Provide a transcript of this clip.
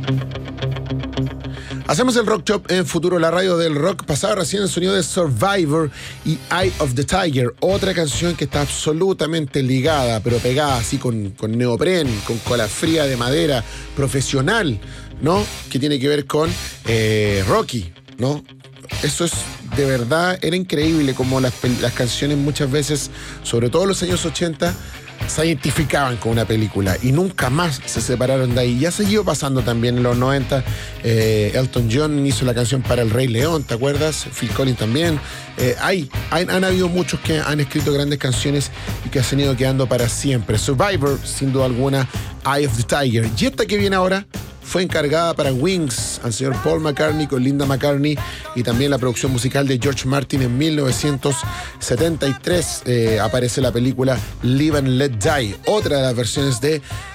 Hacemos el Rock Shop en Futuro, la radio del rock. Pasaba recién el sonido de Survivor y Eye of the Tiger, otra canción que está absolutamente ligada, pero pegada así con neopren, con cola fría de madera, profesional, ¿no? Que tiene que ver con Rocky, ¿no? Eso es, de verdad, era increíble como las canciones muchas veces, sobre todo en los años 80, se identificaban con una película y nunca más se separaron de ahí. Ya siguió pasando también en los 90. Elton John hizo la canción para El Rey León, ¿te acuerdas? Phil Collins también. Han habido muchos que han escrito grandes canciones y que se han ido quedando para siempre. Survivor, sin duda alguna, Eye of the Tiger. Y esta que viene ahora fue encargada para Wings, al señor Paul McCartney con Linda McCartney, y también la producción musical de George Martin en 1973. Aparece la película Live and Let Die, otra de las versiones de